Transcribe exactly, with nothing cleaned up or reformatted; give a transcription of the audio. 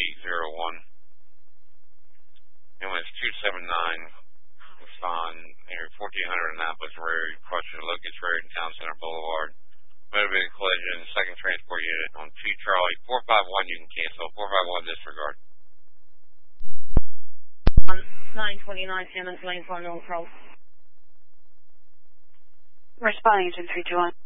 eight zero one. M S two seven nine was on Area fourteen hundred Annapolis Road, crossing Locust Road and Town Center Boulevard. Motivated collision, second transport unit on two Charlie. four five one, you can cancel. four five one, disregard. On nine twenty-nine Simmons Lane for no pro. Responding to three two one.